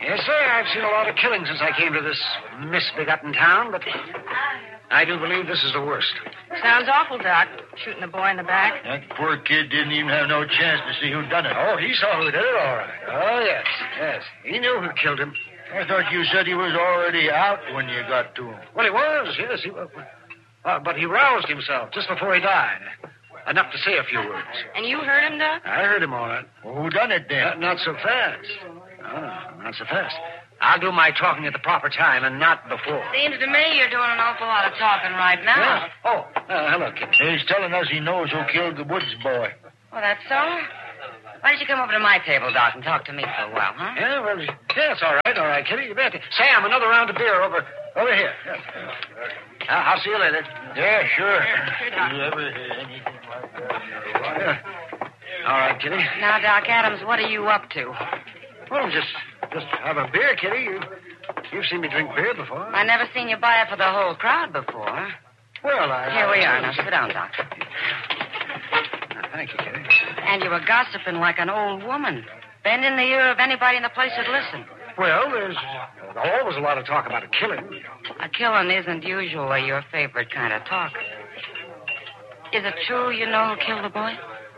Yes, sir. I've seen a lot of killings since I came to this misbegotten town, but I do believe this is the worst. Sounds awful, Doc. Shooting the boy in the back. That poor kid didn't even have no chance to see who done it. Oh, he saw who did it, all right. Oh, yes. He knew who killed him. I thought you said he was already out when you got to him. Well, he was, yes. But he roused himself just before he died. Enough to say a few words. And you heard him, Doc? I heard him all right. Well, who done it then? Not so fast. Oh, not so fast. I'll do my talking at the proper time and not before. Seems to me you're doing an awful lot of talking right now. Yeah. Oh, hello, kid. He's telling us he knows who killed the Woods boy. Oh, that's so? Why don't you come over to my table, Doc, and talk to me for a while, huh? Yeah, well, it's all right, Kitty. You bet. Sam, another round of beer over here. I'll see you later. Yeah, sure. Sure, Doc. You ever hear anything like that? Yeah. All right, Kitty. Now, Doc Adams, what are you up to? Well, just have a beer, Kitty. You've seen me drink beer before. I never seen you buy it for the whole crowd before. Well, Here we are. Now, sit down, Doc. Thank you, Kitty. And you were gossiping like an old woman, bending the ear of anybody in the place that listened. Well, there's always a lot of talk about a killing. A killing isn't usually your favorite kind of talk. Is it true you know who killed the boy?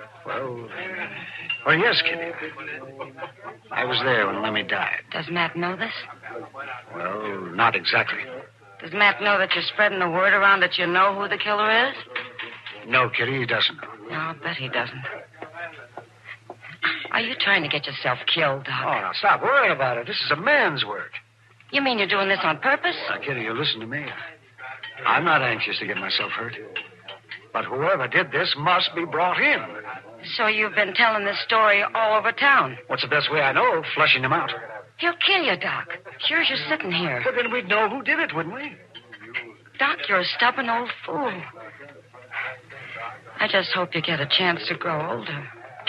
Well, yes, Kitty. I was there when Lemmy died. Does Matt know this? Well, not exactly. Does Matt know that you're spreading the word around that you know who the killer is? No, Kitty, he doesn't. No, I'll bet he doesn't. Are you trying to get yourself killed, Doc? Oh, now, stop worrying about it. This is a man's work. You mean you're doing this on purpose? Now, Kitty, you listen to me. I'm not anxious to get myself hurt. But whoever did this must be brought in. So you've been telling this story all over town? What's the best way I know of flushing him out? He'll kill you, Doc. Sure as you're sitting here. But then we'd know who did it, wouldn't we? Doc, you're a stubborn old fool. I just hope you get a chance to grow older.